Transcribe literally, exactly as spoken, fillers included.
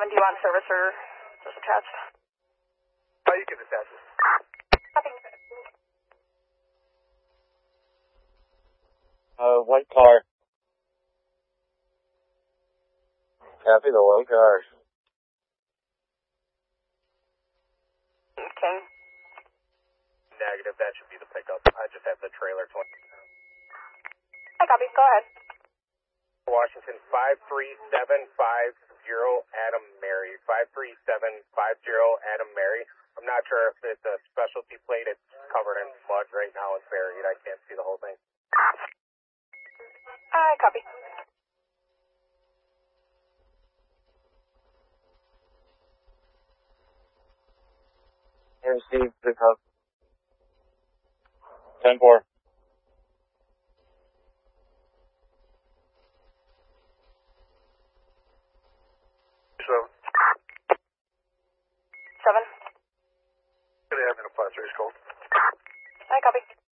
seven, do you want service or just attached? Oh, you can attach it. Copy. Uh, white car. Copy the white car. Okay. Negative, that should be the pickup. I just have the trailer twenty. Hi, copy. Go ahead. Washington five three seven five zero Adam Mary. five three seven five zero Adam Mary. I'm not sure if it's a specialty plate. It's covered in mud right now and buried. I can't see the whole thing. Hi, copy. Receive pickup. ten four. So, Seven. good to have in a plus race call. Hi, copy.